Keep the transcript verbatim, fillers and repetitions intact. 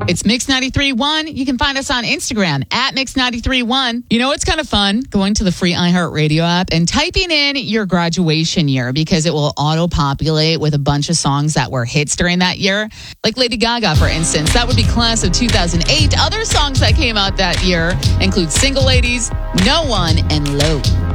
It's Mix ninety-three point one. You can find us on Instagram at Mix ninety-three point one. You know, it's kind of fun going to the free iHeartRadio app and typing in your graduation year because it will auto-populate with a bunch of songs that were hits during that year. Like Lady Gaga, for instance. That would be class of two thousand eight. Other songs that came out that year include Single Ladies, No One, and Low.